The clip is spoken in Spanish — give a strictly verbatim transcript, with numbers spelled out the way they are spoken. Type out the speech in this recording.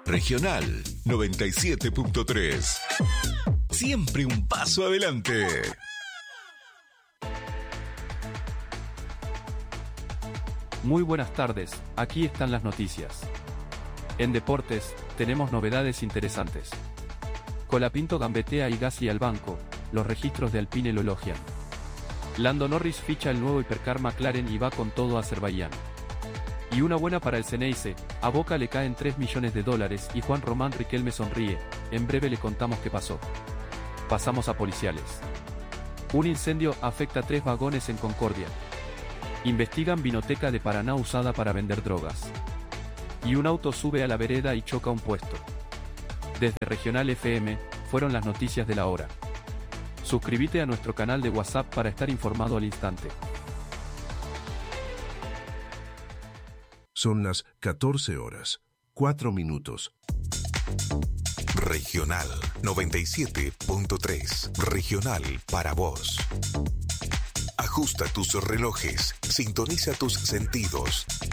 Regional noventa y siete punto tres. Siempre un paso adelante. Muy buenas tardes, aquí están las noticias. En deportes, tenemos novedades interesantes. Colapinto gambetea y Gasly al banco, los registros de Alpine lo elogian. Lando Norris ficha el nuevo hipercar McLaren y va con todo a Azerbaiyán. Y una buena para el Ceneice, a Boca le caen tres millones de dólares y Juan Román Riquelme sonríe, en breve le contamos qué pasó. Pasamos a policiales. Un incendio afecta tres vagones en Concordia. Investigan vinoteca de Paraná usada para vender drogas. Y un auto sube a la vereda y choca un puesto. Desde Regional F M, fueron las noticias de la hora. Suscríbete a nuestro canal de WhatsApp para estar informado al instante. Son las catorce horas, cuatro minutos. Regional noventa y siete punto tres. Regional para vos. Ajusta tus relojes, sintoniza tus sentidos.